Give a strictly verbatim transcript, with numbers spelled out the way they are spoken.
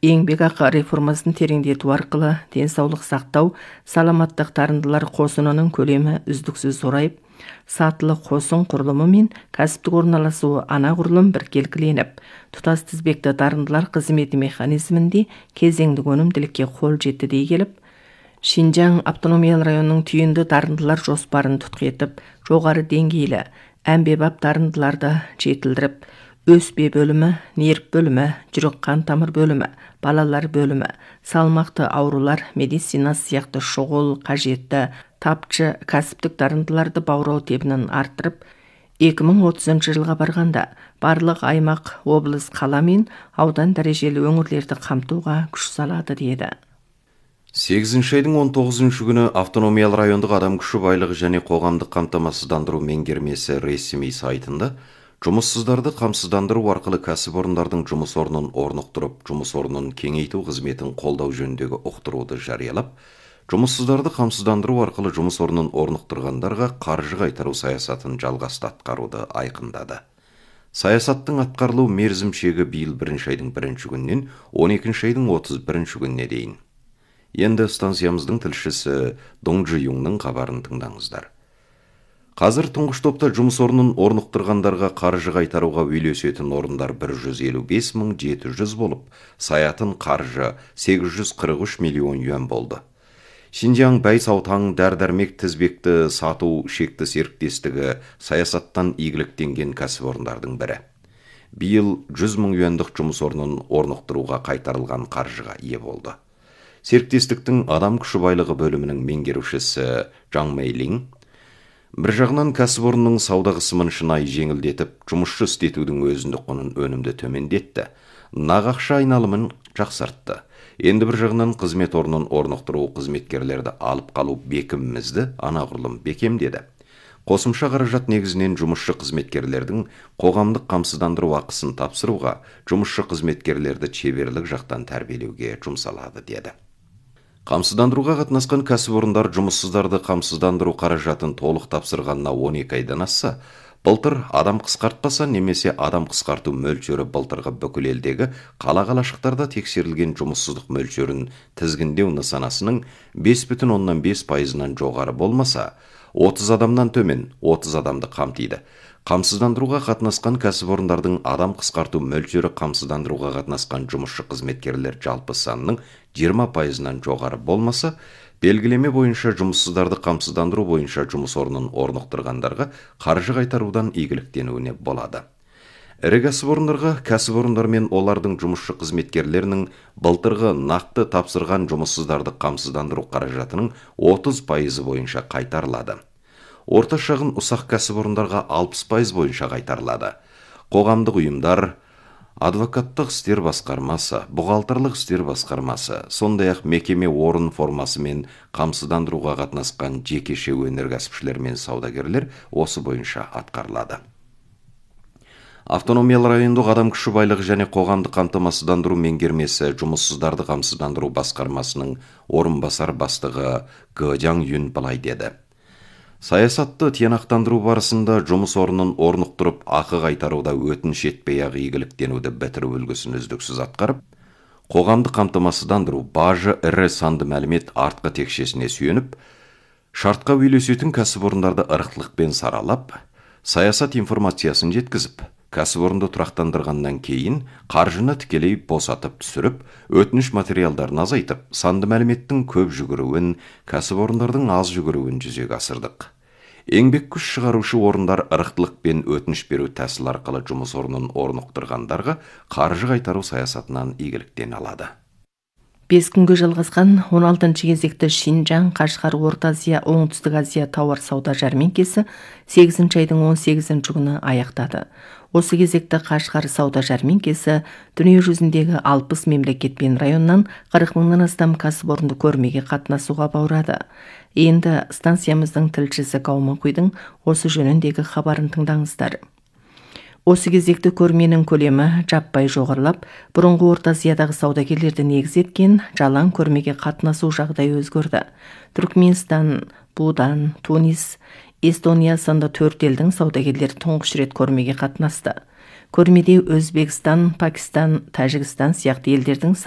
еңбекақы реформасын тереңдету арқылы денсаулық сақтау, саламаттық дарындылар қосынының көлемі үздіксіз зорайып, сатылы қосын құрылымы мен кәсіптік орналасуы анағұрлым біркелкіленіп, тұтас тізбекті дарындылар қызметі механизмінде кезеңдік өнімділікке қол жетті дей келіп, Шинжаң автономиялы районының түйінді дарындылар жоспарын тұтқы етіп, жоғары деңгейлі әмбебап дарындыларды жетілдіріп, өспе бөлімі, нерв бөлімі, жүрек қан тамыр бөлімі, балалар бөлімі, салмақты аурулар медицинасы сияқты шұғыл, қажетті, тапшы кәсіптік дарындыларды баурау тебінін арттырып, екі мың отызыншы жылға барғанда барлық аймақ, облыс, қала мен аудан дәрежелі өңірлерді қамтуға күш салады деді. сегізінші айдың он тоғызыншы күні автономиялы райондық адам күші байлығы және қоғамдық қамтамасыздандыру меңгермесі ресми сайтында жұмыссыздарды қамсыздандыру арқылы кәсіпорындардың жұмыс орнын орнықтырып, жұмыс орнын кеңейту қызметін қолдау жөніндегі ұқтыруды жариялап, жұмыссыздарды қамсыздандыру арқылы жұмыс орнын орнықтырғандарға қаржы қайтару саясатын жалғасты атқаруды айқындады. Саясаттың атқарылу мерзім шегі биыл бірінші айдың бірінші күнінен он екінші айдың отыз бірінші күніне дейін. Енді станциямыздың тілшісі Доңжи Юңның хабарын тыңдаңыздар. Қазір тұңғыш топта жұмыс орнын орнықтырғандарға қаржы қайтаруға үйлесетін орындар бір жүз елу бес мың жеті жүз болып, саятын қаржы сегіз жүз қырық үш миллион юан болды. Шинжаң Бәйсаутаң дәрі-дәрмек тізбекті сату шекті серіктестігі саясаттан игіліктенген кәсіпорындардың бірі. Биыл жүз мың юандық жұмыс орнын орнықтыруға қайтарылған қаржыға ие болды. Серіктестіктің адам күші байлығы бөлімінің меңгерушісі Жаң Мэйлин бір жағынан кәсіпорынның сауда қысымын шынайы жеңілдетіп, жұмысшы істетудің өзіндік құнын өнімді төмендетті, нағақша айналымын жақсартты. Енді бір жағынан қызмет орнын орнықтыру қызметкерлерді алып қалу бекімімізді анағұрлым бекемдеді. Қосымша қаражат негізінен жұмысшы қызметкерлердің қоғамдық қамсыздандыру ақысын тапсыруға, жұмысшы қызметкерлерді шеберлік жақтан тәрбиелеуге жұмсалады деді. Қамсыздандыруға қатынасқан кәсіпорындар жұмыссыздарды қамсыздандыру қаражатын толық тапсырғанына он екі айдан асса, былтыр адам қысқартпаса немесе адам қысқарту мөлшері былтырғы бүкіл елдегі қала-қалашықтарда тексерілген жұмыссыздық мөлшерін тізгіндеу нысанасының бес бүтін оннан бес пайызынан жоғары болмаса, отыз адамнан төмен отыз адамды қамтиды. Қамсыздандыруға қатынасқан кәсіпорындардың адам қысқарту мөлшері қамсыздандыруға қатынасқан жұмысшы қызметкерлер жалпы санының жиырма пайызынан жоғары болмаса, белгілеме бойынша жұмыссыздарды қамсыздандыру бойынша жұмыс орнын орнықтырғандарға қаржы қайтарудан игіліктенуіне болады. Ірі кәсіпорындарға кәсіпорындар мен олардың жұмысшы қызметкерлерінің былтырғы нақты тапсырған жұмыссыздарды қамсыздандыру қаражатының отыз пайызы бойынша қайтарылады. Орта шағын ұсақ кәсіпорындарға алпыс пайыз бойынша қайтарылады. Қоғамдық ұйымдар, адвокаттық істер басқармасы, бұғалтарлық істер басқармасы, сондай-ақ мекеме орын формасы мен қамсыздандыруға қатынасқан жекеше өнеркәсіпшілер мен саудагерлер осы бойынша атқарылады. Автономиялы райондық адам күші байлығы және қоғамдық қамтамасыздандыру меңгермесі жұмыссыздарды қамсыздандыру басқармасының орынбасар бастығы Гэ Жаң Юн былай деді. Саясатты тиянақтандыру барысында жұмыс орнын орнықтырып, ақы қайтаруда өтініш етпей-ақ игіліктенуді бітіру үлгісін үздіксіз атқарып, қоғамдық қамтамасыздандыру бажы ірі санды мәлімет артқы текшесіне сүйеніп, шартқа үйлесетін кәсіпорындарды ырықтылықпен саралап, саясат информациясын жеткізіп, кәсіпорынды тұрақтандырғаннан кейін қаржыны тікелей босатып түсіріп, өтініш материалдарын азайтып, санды мәліметтің көп жүгіруін, кәсіпорындардың аз жүгіруін жүзеге асырдық. Еңбек күш шығарушы орындар ырықтылықпен өтініш беру тәсіл арқылы жұмыс орнын орнықтырғандарға қаржы қайтару саясатынан игіліктен алады. бес күнге жалғасқан он алтыншы кезекті Шинжаң, Қашғар, Орта Азия, Оңтүстік Азия тауар сауда жәрмеңкесі сегізінші айдың он сегізінші күні аяқтады. Осы кезекті Қашғар сауда жәрмеңкесі дүние жүзіндегі алпыс мемлекет пен районнан қырық мыңнан астам кәсіпорынды көрмеге қатынасуға баурады. Енді станциямыздың тілшісі Гаумақұйдың осы жөніндегі хабарын тыңдаңыздар. Осы кезекті көрменің көлемі жаппай жоғарылап, бұрынғы Орта Азиядағы саудагерлерді негіз еткен жалаң көрмеге қатынасу жағдайы өзгерді. Түркменстан, Будан, Тунис, Эстония сынды төрт елдің саудагерлері тұңғыш рет көрмеге қатынасты. Көрмеде Өзбекстан, Пакистан, Тәжікстан сияқты елдердің